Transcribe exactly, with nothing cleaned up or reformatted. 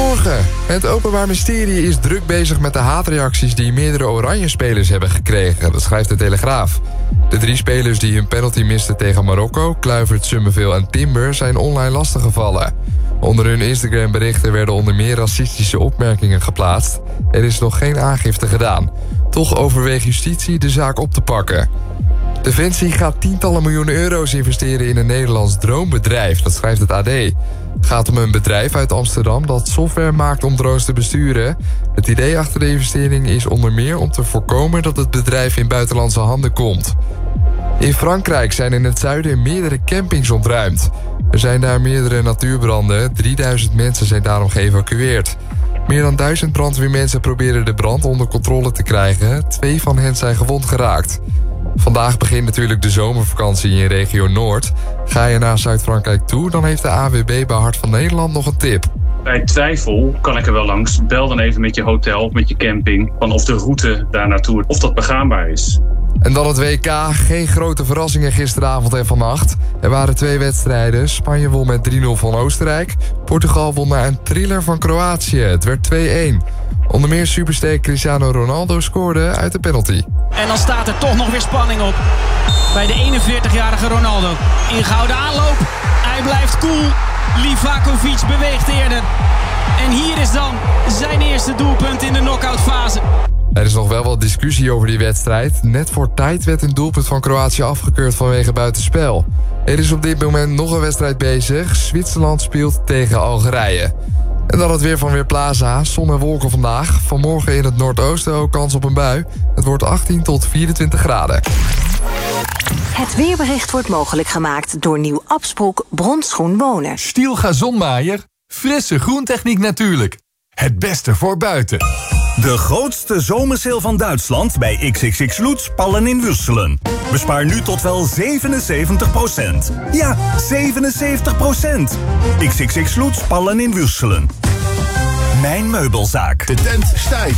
Goedemorgen. Het Openbaar Ministerie is druk bezig met de haatreacties die meerdere Oranje-spelers hebben gekregen. Dat schrijft de Telegraaf. De drie spelers die hun penalty misten tegen Marokko, Kluivert, Summerville en Timber, zijn online lastiggevallen. Onder hun Instagram-berichten werden onder meer racistische opmerkingen geplaatst. Er is nog geen aangifte gedaan. Toch overweegt justitie de zaak op te pakken. Defensie gaat tientallen miljoenen euro's investeren in een Nederlands droombedrijf. Dat schrijft het A D. Het gaat om een bedrijf uit Amsterdam dat software maakt om drones te besturen. Het idee achter de investering is onder meer om te voorkomen dat het bedrijf in buitenlandse handen komt. In Frankrijk zijn in het zuiden meerdere campings ontruimd. Er zijn daar meerdere natuurbranden. drieduizend mensen zijn daarom geëvacueerd. Meer dan duizend brandweermensen proberen de brand onder controle te krijgen. Twee van hen zijn gewond geraakt. Vandaag begint natuurlijk de zomervakantie in regio Noord. Ga je naar Zuid-Frankrijk toe, dan heeft de A W B bij Hart van Nederland nog een tip. Bij twijfel kan ik er wel langs. Bel dan even met je hotel, met je camping, van of de route daar naartoe, of dat begaanbaar is. En dan het W K. Geen grote verrassingen gisteravond en vannacht. Er waren twee wedstrijden. Spanje won met drie nul van Oostenrijk. Portugal won na een thriller van Kroatië. Het werd twee-een. Onder meer superster Cristiano Ronaldo scoorde uit de penalty. En dan staat er toch nog weer spanning op bij de eenenveertigjarige Ronaldo. Ingehouden aanloop. Hij blijft cool. Livakovic beweegt eerder. En hier is dan zijn eerste doelpunt in de knock-outfase. Er is nog wel wat discussie over die wedstrijd. Net voor tijd werd een doelpunt van Kroatië afgekeurd vanwege buitenspel. Er is op dit moment nog een wedstrijd bezig. Zwitserland speelt tegen Algerije. En dan het weer van Weerplaza. Zon en wolken vandaag. Vanmorgen in het noordoosten ook kans op een bui. Het wordt achttien tot vierentwintig graden. Het weerbericht wordt mogelijk gemaakt door Nieuw Absproek Bronsgroen Wonen. Stiel gazonmaaier. Frisse groentechniek natuurlijk. Het beste voor buiten. De grootste zomersale van Duitsland bij X X X Lutz Pallen in Würselen. Bespaar nu tot wel zevenenzeventig procent. Ja, zevenenzeventig procent. X X X Lutz Pallen in Würselen. Mijn meubelzaak. De tent stijgt.